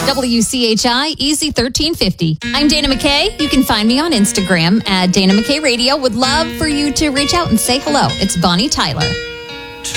WCHI Easy 1350. I'm Dana McKay. You can find me on Instagram at Dana McKay Radio. Would love for you to reach out and say hello. It's Bonnie Tyler.